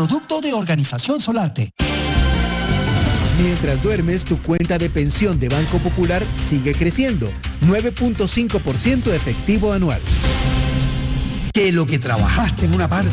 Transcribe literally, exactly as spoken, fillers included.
producto de Organización Solarte. Mientras duermes, tu cuenta de pensión de Banco Popular sigue creciendo, nueve punto cinco por ciento efectivo anual. Que lo que trabajaste en una parte